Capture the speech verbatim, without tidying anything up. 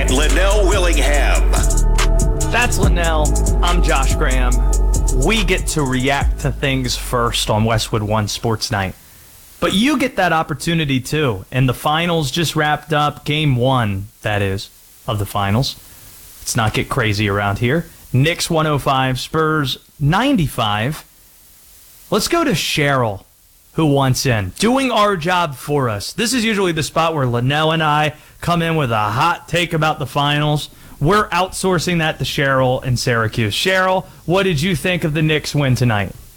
and Linnell Willingham. That's Linnell. I'm Josh Graham. We get to react to things first on Westwood One Sports Night. But you get that opportunity too. And the finals just wrapped up. Game one, that is, of the finals. Let's not get crazy around here. Knicks one oh five, Spurs ninety-five. Let's go to Cheryl, who wants in, doing our job for us. This is usually the spot where Linnell and I come in with a hot take about the finals. We're outsourcing that to Cheryl in Syracuse. Cheryl, what did you think of the Knicks win tonight?